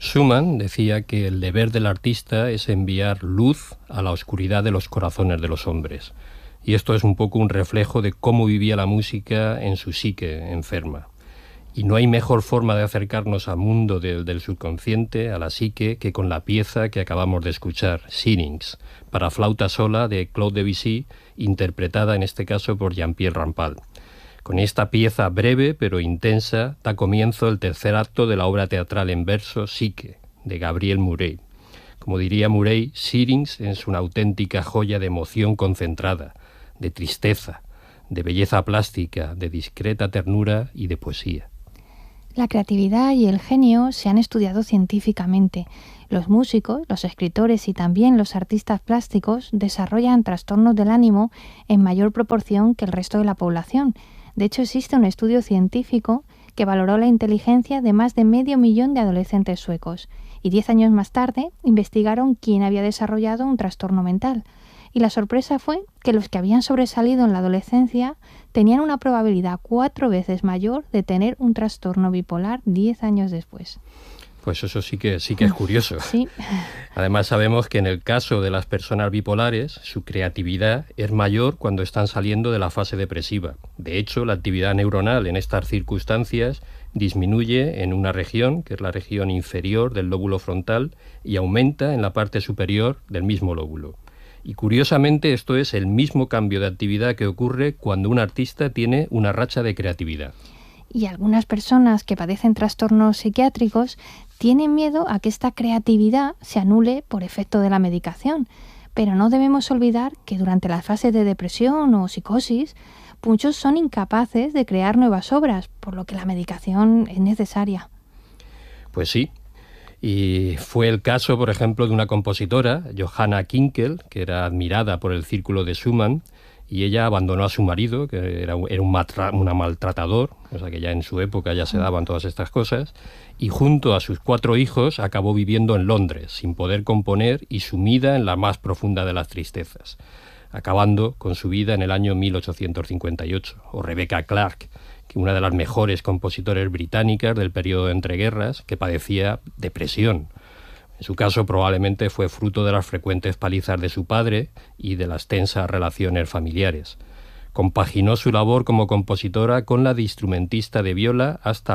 Schumann decía que el deber del artista es enviar luz a la oscuridad de los corazones de los hombres. Y esto es un poco un reflejo de cómo vivía la música en su psique enferma. Y no hay mejor forma de acercarnos al mundo del subconsciente, a la psique, que con la pieza que acabamos de escuchar, Syrinx, para flauta sola de Claude Debussy, interpretada en este caso por Jean-Pierre Rampal. Con esta pieza breve pero intensa da comienzo el tercer acto de la obra teatral en verso Psique, de Gabriel Murray. Como diría Murray, Syrinx es una auténtica joya de emoción concentrada, de tristeza, de belleza plástica, de discreta ternura y de poesía. La creatividad y el genio se han estudiado científicamente. Los músicos, los escritores y también los artistas plásticos desarrollan trastornos del ánimo en mayor proporción que el resto de la población. De hecho, existe un estudio científico que valoró la inteligencia de más de 500.000 de adolescentes suecos y 10 años más tarde investigaron quién había desarrollado un trastorno mental. Y la sorpresa fue que los que habían sobresalido en la adolescencia tenían una probabilidad 4 veces mayor de tener un trastorno bipolar 10 años después. Pues eso sí que es curioso. Sí. Además sabemos que en el caso de las personas bipolares, su creatividad es mayor cuando están saliendo de la fase depresiva. De hecho, la actividad neuronal en estas circunstancias disminuye en una región, que es la región inferior del lóbulo frontal, y aumenta en la parte superior del mismo lóbulo. Y curiosamente esto es el mismo cambio de actividad que ocurre cuando un artista tiene una racha de creatividad. Y algunas personas que padecen trastornos psiquiátricos tienen miedo a que esta creatividad se anule por efecto de la medicación. Pero no debemos olvidar que durante la fase de depresión o psicosis, muchos son incapaces de crear nuevas obras, por lo que la medicación es necesaria. Pues sí. Y fue el caso, por ejemplo, de una compositora, Johanna Kinkel, que era admirada por el círculo de Schumann, y ella abandonó a su marido, que era un maltratador, o sea que ya en su época ya se daban todas estas cosas, y junto a sus 4 hijos acabó viviendo en Londres, sin poder componer y sumida en la más profunda de las tristezas, acabando con su vida en el año 1858. O Rebecca Clarke, que una de las mejores compositores británicas del periodo de entreguerras, que padecía depresión. En su caso probablemente fue fruto de las frecuentes palizas de su padre y de las tensas relaciones familiares. Compaginó su labor como compositora con la de instrumentista de viola hasta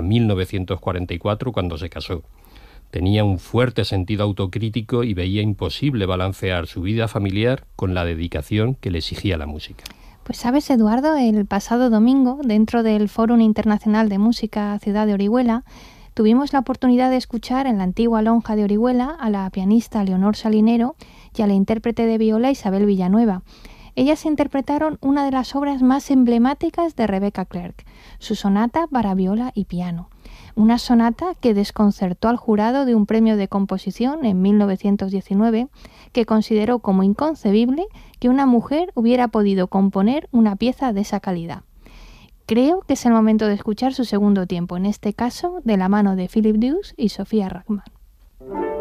1944, cuando se casó. Tenía un fuerte sentido autocrítico y veía imposible balancear su vida familiar con la dedicación que le exigía la música. Pues sabes, Eduardo, el pasado domingo, dentro del Fórum Internacional de Música Ciudad de Orihuela, tuvimos la oportunidad de escuchar en la antigua lonja de Orihuela a la pianista Leonor Salinero y a la intérprete de viola Isabel Villanueva. Ellas interpretaron una de las obras más emblemáticas de Rebecca Clarke, su sonata para viola y piano. Una sonata que desconcertó al jurado de un premio de composición en 1919, que consideró como inconcebible que una mujer hubiera podido componer una pieza de esa calidad. Creo que es el momento de escuchar su segundo tiempo, en este caso de la mano de Philip Dux y Sofía Rachman.